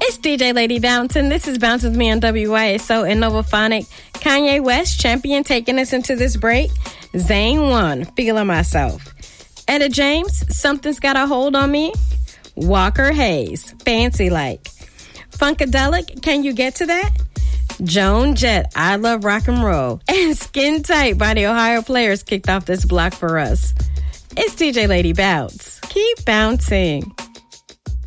It's DJ Lady Bouncin'. This is Bounce With Me on WYSO and Novaphonic. Kanye West, Champion, taking us into this break. Zane 1, Feeling Myself. Etta James, Something's Got a Hold on Me. Walker Hayes, Fancy Like. Funkadelic, Can You Get to That? Joan Jett, I Love Rock and Roll. And Skin Tight by the Ohio Players kicked off this block for us. It's DJ Lady Bounce. Keep bouncing.